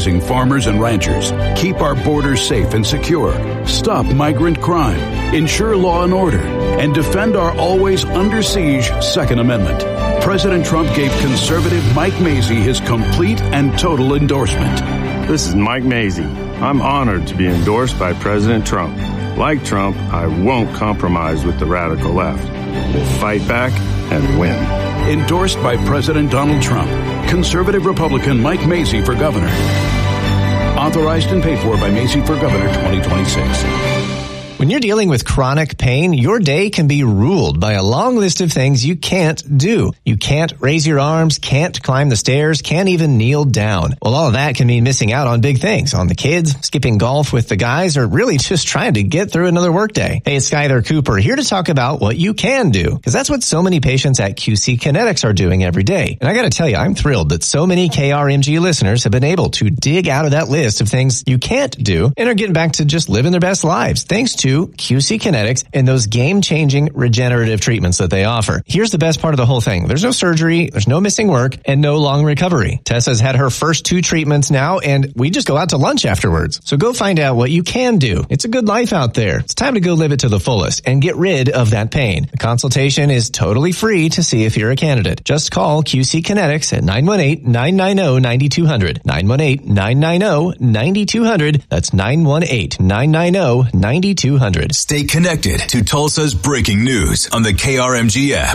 farmers and ranchers, keep our borders safe and secure, stop migrant crime, ensure law and order, and defend our always under siege Second Amendment. President Trump gave conservative Mike Mazzei his complete and total endorsement. This is Mike Mazzei. I'm honored to be endorsed by President Trump. Like Trump, I won't compromise with the radical left. We'll fight back and win. Endorsed by President Donald Trump. Conservative Republican Mike Mazzei for governor. Authorized and paid for by Mazzei for Governor 2026. When you're dealing with chronic pain, your day can be ruled by a long list of things you can't do. You can't raise your arms, can't climb the stairs, can't even kneel down. Well, all of that can mean missing out on big things, on the kids, skipping golf with the guys, or really just trying to get through another workday. Hey, it's Skyler Cooper here to talk about what you can do, because that's what so many patients at QC Kinetics are doing every day. And I got to tell you, I'm thrilled that so many KRMG listeners have been able to dig out of that list of things you can't do and are getting back to just living their best lives, thanks to QC Kinetics and those game-changing regenerative treatments that they offer. Here's the best part of the whole thing. There's no surgery, there's no missing work, and no long recovery. Tessa's had her first 2 treatments now, and we just go out to lunch afterwards. So go find out what you can do. It's a good life out there. It's time to go live it to the fullest and get rid of that pain. The consultation is totally free to see if you're a candidate. Just call QC Kinetics at 918-990-9200. 918-990-9200. That's 918-990-9200. Stay connected to Tulsa's breaking news on the KRMG app.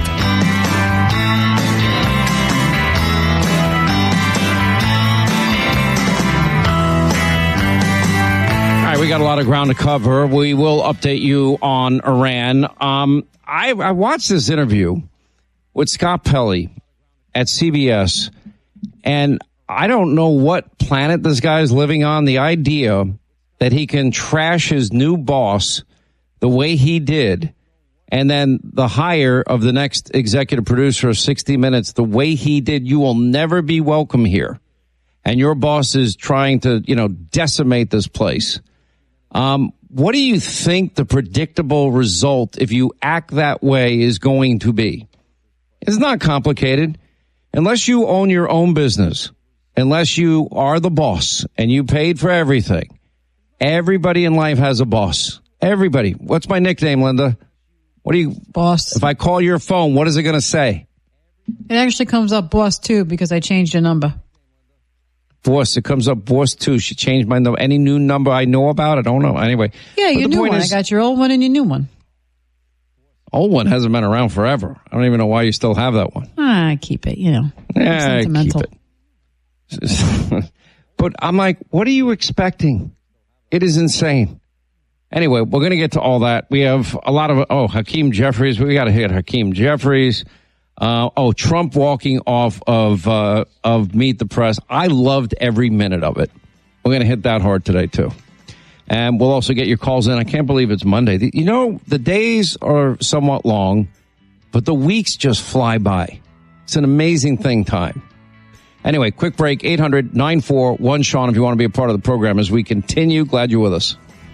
All right, we got a lot of ground to cover. We will update you on Iran. I watched this interview with Scott Pelley at CBS, and I don't know what planet this guy is living on. The idea that he can trash his new boss the way he did, and then the hire of the next executive producer of 60 Minutes the way he did. You will never be welcome here. And your boss is trying to, decimate this place. What do you think the predictable result, if you act that way, is going to be? It's not complicated. Unless you own your own business, unless you are the boss and you paid for everything, everybody in life has a boss. Everybody. What's my nickname, Linda? What do you... Boss. If I call your phone, what is it going to say? It actually comes up Boss 2 because I changed your number. Boss. It comes up Boss 2. She changed my number. Any new number I know about? I don't know. Anyway. Yeah, your new one. I got your old one and your new one. Old one hasn't been around forever. I don't even know why you still have that one. Keep it, Yeah, sentimental. keep it. But I'm like, what are you expecting? It is insane. Anyway, we're going to get to all that. We have a lot of, Hakeem Jeffries. We got to hit Hakeem Jeffries. Trump walking off of Meet the Press. I loved every minute of it. We're going to hit that hard today, too. And we'll also get your calls in. I can't believe it's Monday. The days are somewhat long, but the weeks just fly by. It's an amazing thing, time. Anyway, quick break, 800-941-SEAN if you want to be a part of the program as we continue. Glad you're with us.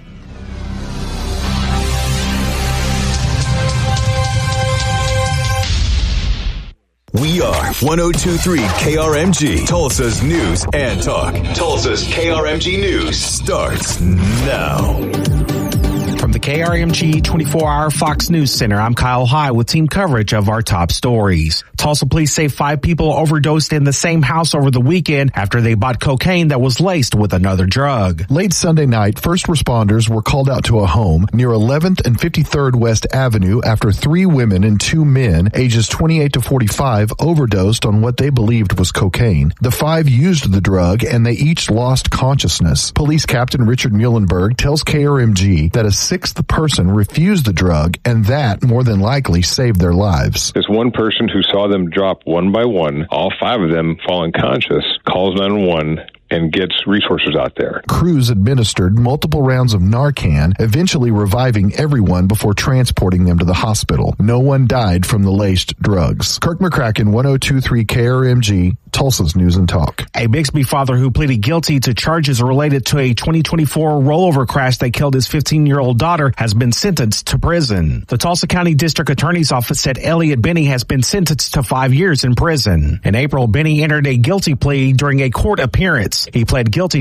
We are 102.3 KRMG, Tulsa's News and Talk. Tulsa's KRMG News starts now. From the KRMG 24-hour Fox News Center, I'm Kyle High with team coverage of our top stories. Tulsa police say 5 people overdosed in the same house over the weekend after they bought cocaine that was laced with another drug. Late Sunday night, first responders were called out to a home near 11th and 53rd West Avenue after 3 women and 2 men, ages 28 to 45, overdosed on what they believed was cocaine. The 5 used the drug and they each lost consciousness. Police Captain Richard Muhlenberg tells KRMG that a 6th person refused the drug and that more than likely saved their lives. There's one person who saw them drop one by one, all 5 of them fall unconscious, calls 911, and gets resources out there. Crews administered multiple rounds of Narcan, eventually reviving everyone before transporting them to the hospital. No one died from the laced drugs. Kirk McCracken, 102.3 KRMG, Tulsa's News and Talk. A Bixby father who pleaded guilty to charges related to a 2024 rollover crash that killed his 15-year-old daughter has been sentenced to prison. The Tulsa County District Attorney's Office said Elliot Benny has been sentenced to 5 years in prison. In April, Benny entered a guilty plea during a court appearance. He pled guilty